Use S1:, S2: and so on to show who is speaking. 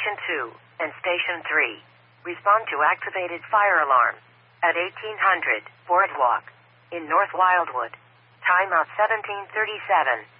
S1: Station 2 and Station 3. Respond to activated fire alarm at 1800 Boardwalk in North Wildwood. Timeout 1737.